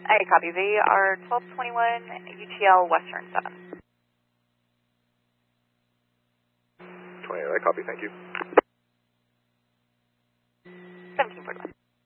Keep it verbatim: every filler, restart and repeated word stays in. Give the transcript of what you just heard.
I copy. They are twelve twenty-one U T L Western seven. twenty, I copy, thank you. seventeen forty-one.